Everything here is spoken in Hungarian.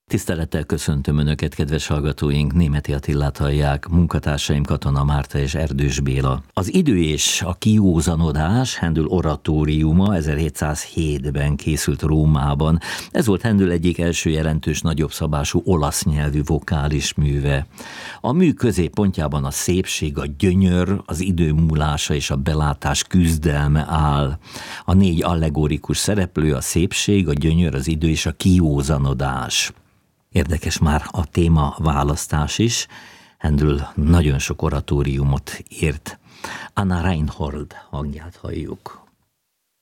Tisztelettel köszöntöm Önöket, kedves hallgatóink, Németi Attilát hallják, munkatársaim Katona Márta és Erdős Béla. Az idő és a kiózanodás, Händel oratóriuma 1707-ben készült Rómában. Ez volt Händel egyik első jelentős nagyobb szabású olasz nyelvű vokális műve. A mű középpontjában a szépség, a gyönyör, az idő múlása és a belátás küzdelme áll. A 4 allegorikus szereplő a szépség, a gyönyör, az idő és a kiózanodás. Érdekes már a téma választás is. Händel nagyon sok oratóriumot írt. Anna Reinhold hangját halljuk.